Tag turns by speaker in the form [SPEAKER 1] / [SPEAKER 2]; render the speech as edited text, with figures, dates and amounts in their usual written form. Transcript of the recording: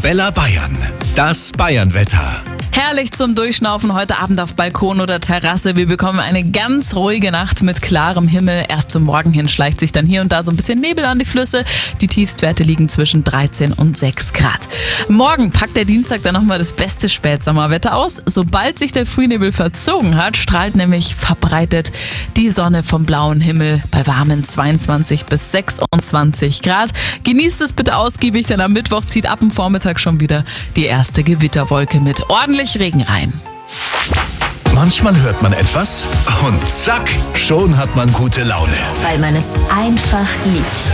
[SPEAKER 1] Arabella Bayern. Das Bayernwetter.
[SPEAKER 2] Herrlich zum Durchschnaufen heute Abend auf Balkon oder Terrasse. Wir bekommen eine ganz ruhige Nacht mit klarem Himmel. Erst zum Morgen hin schleicht sich dann hier und da so ein bisschen Nebel an die Flüsse. Die Tiefstwerte liegen zwischen 13 und 6 Grad. Morgen packt der Dienstag dann nochmal das beste Spätsommerwetter aus. Sobald sich der Frühnebel verzogen hat, strahlt nämlich verbreitet die Sonne vom blauen Himmel bei warmen 22 bis 26 Grad. Genießt es bitte ausgiebig, denn am Mittwoch zieht ab dem Vormittag schon wieder die erste Gewitterwolke mit ordentlich Regen rein.
[SPEAKER 1] Manchmal hört man etwas und zack, schon hat man gute Laune.
[SPEAKER 3] Weil man es einfach liebt.